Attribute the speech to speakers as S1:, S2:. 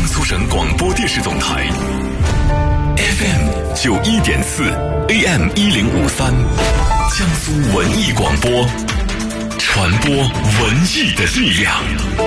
S1: 苏省广播电视总台 FM91.4 AM1053，江苏文艺广播，传播文艺的力量。